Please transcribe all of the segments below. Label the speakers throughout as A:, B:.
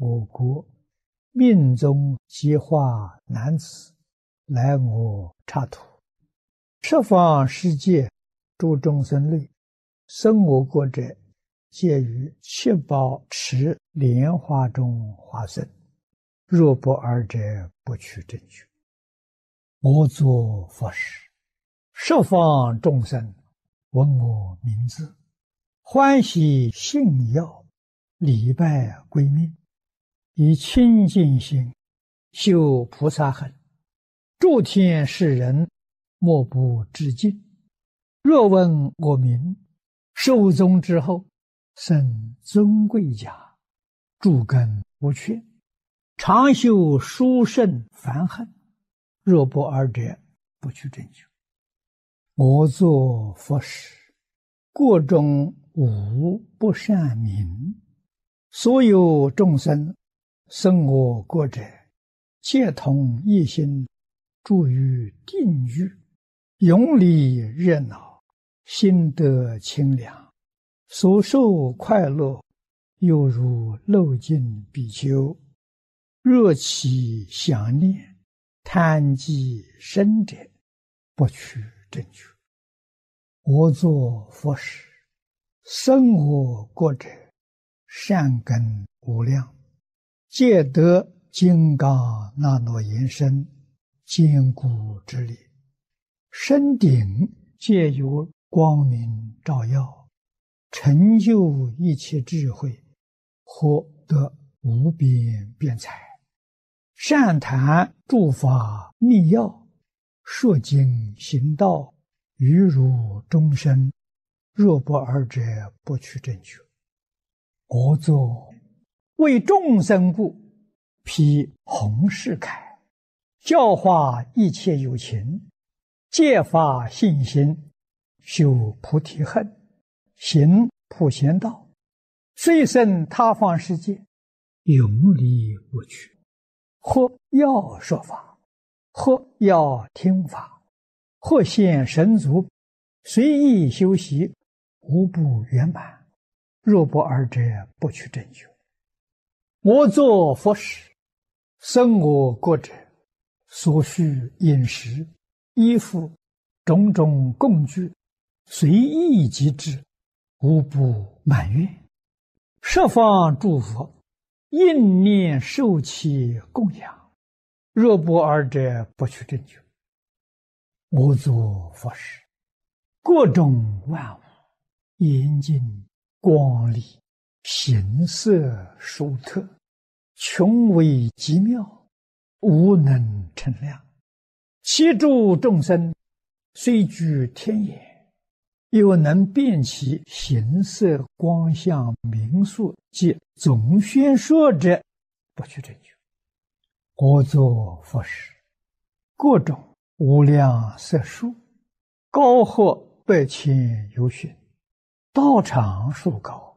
A: 我国命中极化男子，来我刹土，十方世界诸众生类，生我国者，皆于七宝池莲花中化身。若不尔者，不取正觉。我作佛时，十方众生闻我名字，欢喜信要，礼拜归命，以清净心修菩萨行，诸天世人莫不致敬。若闻我名，寿终之后，生尊贵家，诸根无缺，常修殊胜梵行。若不尔者，不取正觉。我作佛时，国中无不善民，所有众生生我国者，皆同一心，住于定狱，永离热闹，心得清凉，所受快乐，犹如漏尽比丘。若其想念，贪积深者，不取正觉。我作佛时，生我国者，善根无量，皆得金刚那罗延身，坚固之力，身顶皆有光明照耀，成就一切智慧，获得无边辩才，善谈诸法密要，说经行道，于如终身。若不尔者，不取正觉。我作为众生故，披弘誓铠，教化一切有情，戒发信心，修菩提恨，行普贤道，虽生他方世界，永离不取。或要说法，或要听法，或现神足，随意修习，无不圆满。若不尔者，不取正觉。我作佛时，生我国者，所需饮食、衣服、种种供具，随意即至，无不满愿。十方诸佛应念受其供养。若不尔者，不取正觉。我作佛时，各种万物严净光丽，形色殊特，穷微极妙，无能称量。其诸众生虽居天眼，又能辨其形色光相名数及总宣说者，不取正觉。我作佛时，各种无量色数，高或百千由旬，道场数高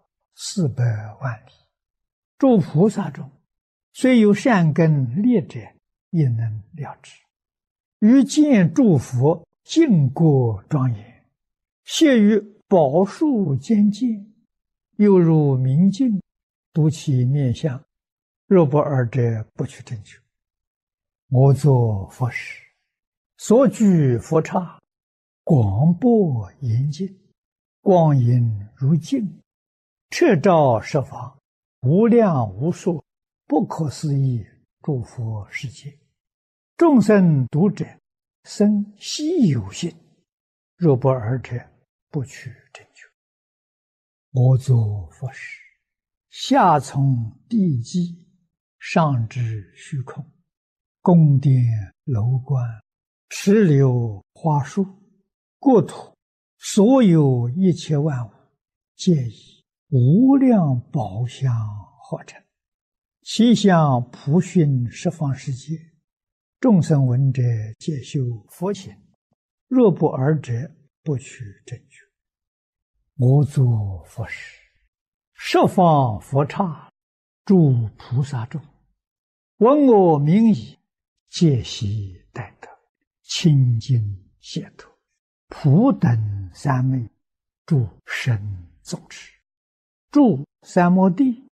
A: 400万里。诸菩萨中，虽有善根劣者，也能了知。于见诸佛净国庄严，谢于宝树间见，犹如明镜，睹其面相。若不尔者，不取正觉。我作佛时，所居佛刹，广博严净，光影如镜，彻照十方，无量无数，不可思议诸佛世界。众生读者，生希有信。若不尔者，不取正觉。我作佛时，下从地基，上至虚空，宫殿楼观，池流花树，国土所有一切万物，皆以无量宝相化成，其相普熏十方世界。众生闻者，皆修佛行。若不尔者，不取正觉。我作佛时，十方佛刹诸菩萨众，闻我名已，皆悉待得，清净解脱，普等三昧，诸神总持，诸三摩地，